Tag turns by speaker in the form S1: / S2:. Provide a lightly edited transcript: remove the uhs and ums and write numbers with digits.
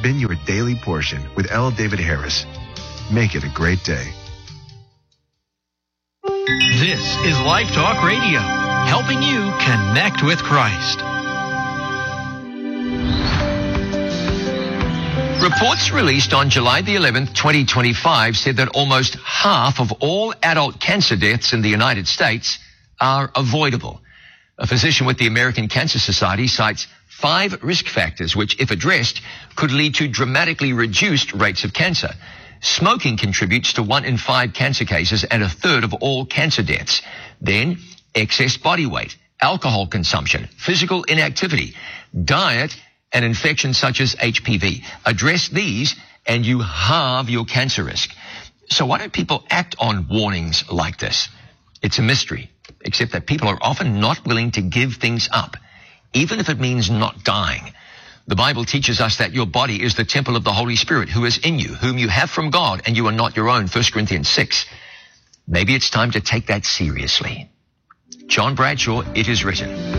S1: been your daily portion with L. David Harris. Make it a great day.
S2: This is Life Talk Radio, helping you connect with Christ.
S3: Reports released on July the 11th, 2025 said that almost half of all adult cancer deaths in the United States are avoidable. A physician with the American Cancer Society cites 5 risk factors which, if addressed, could lead to dramatically reduced rates of cancer. Smoking contributes to 1 in 5 cancer cases and 1/3 of all cancer deaths. Then, excess body weight, alcohol consumption, physical inactivity, diet, and infections such as HPV. Address these and you halve your cancer risk. So why don't people act on warnings like this? It's a mystery, except that people are often not willing to give things up, even if it means not dying. The Bible teaches us that your body is the temple of the Holy Spirit who is in you, whom you have from God, and you are not your own, 1 Corinthians 6. Maybe it's time to take that seriously. John Bradshaw, It Is Written.